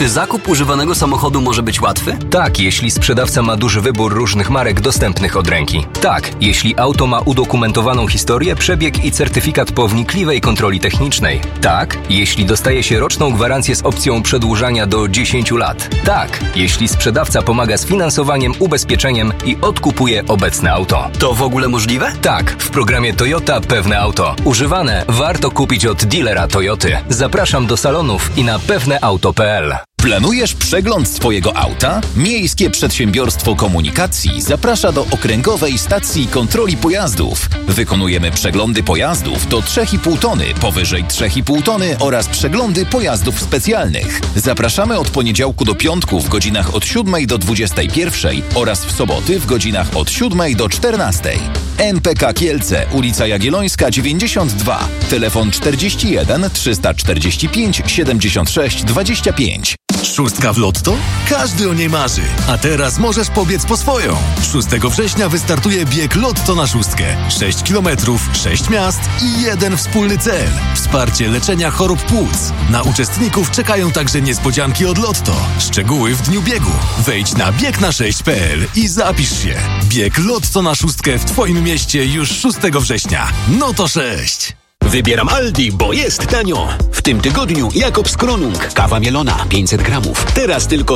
Czy zakup używanego samochodu może być łatwy? Tak, jeśli sprzedawca ma duży wybór różnych marek dostępnych od ręki. Tak, jeśli auto ma udokumentowaną historię, przebieg i certyfikat po wnikliwej kontroli technicznej. Tak, jeśli dostaje się roczną gwarancję z opcją przedłużania do 10 lat. Tak, jeśli sprzedawca pomaga z finansowaniem, ubezpieczeniem i odkupuje obecne auto. To w ogóle możliwe? Tak, w programie Toyota Pewne Auto. Używane warto kupić od dealera Toyoty. Zapraszam do salonów i na pewneauto.pl. Planujesz przegląd swojego auta? Miejskie Przedsiębiorstwo Komunikacji zaprasza do Okręgowej Stacji Kontroli Pojazdów. Wykonujemy przeglądy pojazdów do 3,5 tony, powyżej 3,5 tony oraz przeglądy pojazdów specjalnych. Zapraszamy od poniedziałku do piątku w godzinach od 7 do 21 oraz w soboty w godzinach od 7 do 14. NPK Kielce, ulica Jagiellońska 92, telefon 41 345 76 25. Szóstka w Lotto? Każdy o niej marzy. A teraz możesz pobiec po swoją. 6 września wystartuje bieg Lotto na szóstkę. 6 kilometrów, 6 miast i jeden wspólny cel. Wsparcie leczenia chorób płuc. Na uczestników czekają także niespodzianki od Lotto. Szczegóły w dniu biegu. Wejdź na biegna6.pl i zapisz się. Bieg Lotto na szóstkę w Twoim mieście już 6 września. No to 6. Wybieram Aldi, bo jest tanio. W tym tygodniu Jakobs Kronung, kawa mielona 500 gramów. Teraz tylko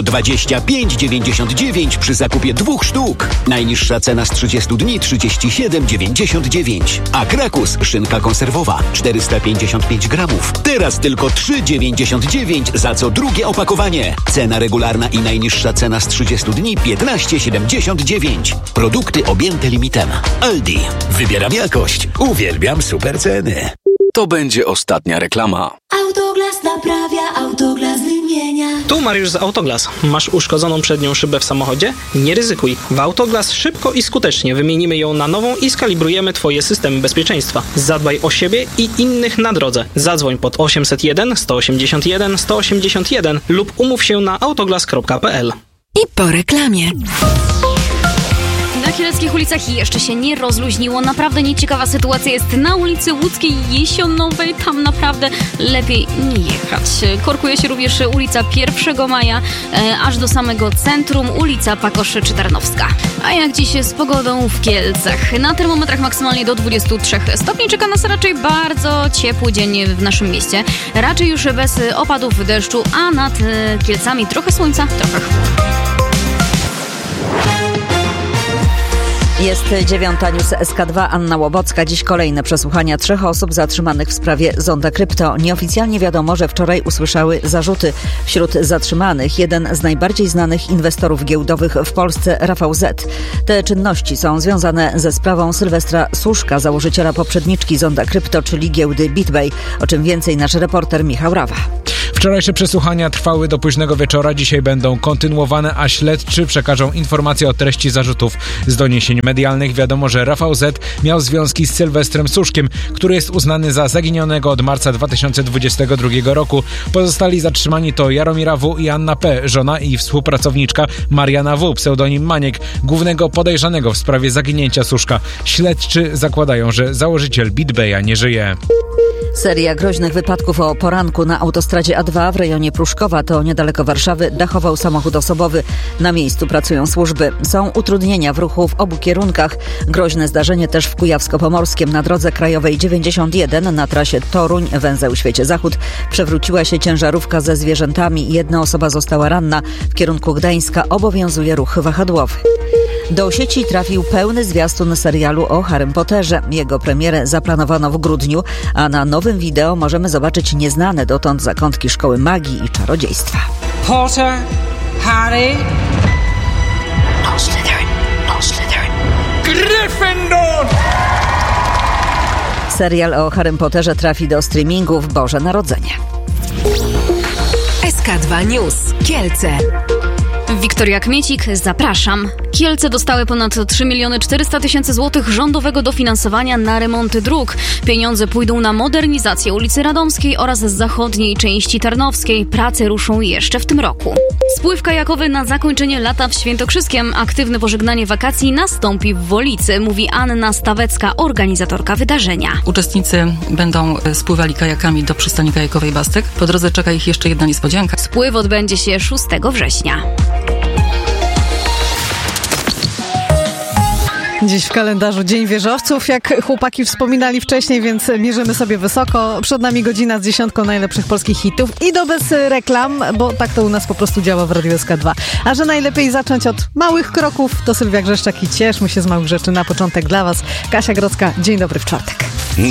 25,99 przy zakupie 2 sztuk. Najniższa cena z 30 dni 37,99. A Krakus, szynka konserwowa 455 gramów. Teraz tylko 3,99 za co drugie opakowanie. Cena regularna i najniższa cena z 30 dni 15,79. Produkty objęte limitem. Aldi. Wybieram jakość. Uwielbiam super ceny. To będzie ostatnia reklama. Autoglas naprawia, Autoglas wymienia. Tu Mariusz z Autoglas. Masz uszkodzoną przednią szybę w samochodzie? Nie ryzykuj. W Autoglas szybko i skutecznie wymienimy ją na nową i skalibrujemy Twoje systemy bezpieczeństwa. Zadbaj o siebie i innych na drodze. Zadzwoń pod 801 181 181 lub umów się na autoglas.pl. I po reklamie. Na kieleckich ulicach jeszcze się nie rozluźniło. Naprawdę nieciekawa sytuacja jest na ulicy Łódzkiej Jesionowej. Tam naprawdę lepiej nie jechać. Korkuje się również ulica 1 Maja, aż do samego centrum, ulica Pakoszy czy Tarnowska. A jak dziś z pogodą w Kielcach? Na termometrach maksymalnie do 23 stopni. Czeka nas raczej bardzo ciepły dzień w naszym mieście. Raczej już bez opadów deszczu, a nad Kielcami trochę słońca, trochę chmur. Jest 9. News SK2, Anna Łobocka. Dziś kolejne przesłuchania 3 osób zatrzymanych w sprawie Zonda Krypto. Nieoficjalnie wiadomo, że wczoraj usłyszały zarzuty. Wśród zatrzymanych jeden z najbardziej znanych inwestorów giełdowych w Polsce, Rafał Z. Te czynności są związane ze sprawą Sylwestra Suszka, założyciela poprzedniczki Zonda Krypto, czyli giełdy BitBay. O czym więcej nasz reporter Michał Rawa. Wczorajsze przesłuchania trwały do późnego wieczora, dzisiaj będą kontynuowane, a śledczy przekażą informacje o treści zarzutów. Z doniesień medialnych wiadomo, że Rafał Z. miał związki z Sylwestrem Suszkiem, który jest uznany za zaginionego od marca 2022 roku. Pozostali zatrzymani to Jaromira W. i Anna P., żona i współpracowniczka Mariana W., pseudonim Maniek, głównego podejrzanego w sprawie zaginięcia Suszka. Śledczy zakładają, że założyciel BitBaya nie żyje. Seria groźnych wypadków o poranku na autostradzie A2 w rejonie Pruszkowa, to niedaleko Warszawy, dachował samochód osobowy. Na miejscu pracują służby. Są utrudnienia w ruchu w obu kierunkach. Groźne zdarzenie też w Kujawsko-Pomorskiem na drodze krajowej 91 na trasie Toruń, węzeł Świecie Zachód. Przewróciła się ciężarówka ze zwierzętami. Jedna osoba została ranna. W kierunku Gdańska obowiązuje ruch wahadłowy. Do sieci trafił pełny zwiastun serialu o Harrym Potterze. Jego premierę zaplanowano w grudniu, a na nowym wideo możemy zobaczyć nieznane dotąd zakątki szkoły magii i czarodziejstwa. Potter, Harry... No Slytherin, no Slytherin. Gryffindor! Serial o Harrym Potterze trafi do streamingu w Boże Narodzenie. SK2 News. Kielce. Wiktoria Kmiecik, zapraszam. Kielce dostały ponad 3 400 000 złotych rządowego dofinansowania na remonty dróg. Pieniądze pójdą na modernizację ulicy Radomskiej oraz zachodniej części Tarnowskiej. Prace ruszą jeszcze w tym roku. Spływ kajakowy na zakończenie lata w Świętokrzyskiem. Aktywne pożegnanie wakacji nastąpi w Wolicy, mówi Anna Stawecka, organizatorka wydarzenia. Uczestnicy będą spływali kajakami do przystani kajakowej Bastek. Po drodze czeka ich jeszcze jedna niespodzianka. Spływ odbędzie się 6 września. Dziś w kalendarzu Dzień Wieżowców, jak chłopaki wspominali wcześniej, więc mierzymy sobie wysoko. Przed nami godzina z 10 najlepszych polskich hitów i to bez reklam, bo tak to u nas po prostu działa w Radiu SK2. A że najlepiej zacząć od małych kroków, to Sylwia Grzeszczak i cieszmy się z małych rzeczy. Na początek dla Was Kasia Grodzka. Dzień dobry w czwartek.